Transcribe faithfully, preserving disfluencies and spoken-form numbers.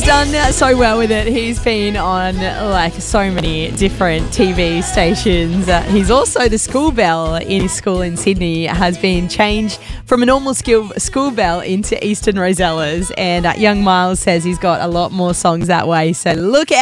He's done so well with it. He's been on like so many different T V stations. Uh, he's also the school bell in his school in Sydney has been changed from a normal school, school bell into Eastern Rosellas. And uh, young Miles says he's got a lot more songs that way. So look out.